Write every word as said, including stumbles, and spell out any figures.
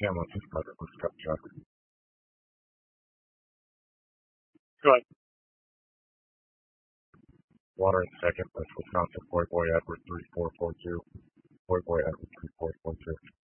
Hamlin, this is Frederick with Scout Chuck. Go ahead. Water in second, that's Wisconsin Boy Boy Edward three four four two. Boy Boy Edward three four four two.